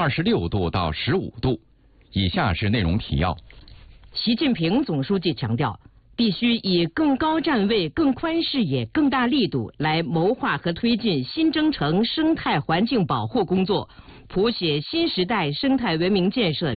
26度到15度。以下是内容提要。 习近平总书记强调，必须以更高站位、更宽视野、更大力度来谋划和推进新征程生态环境保护工作，谱写新时代生态文明建设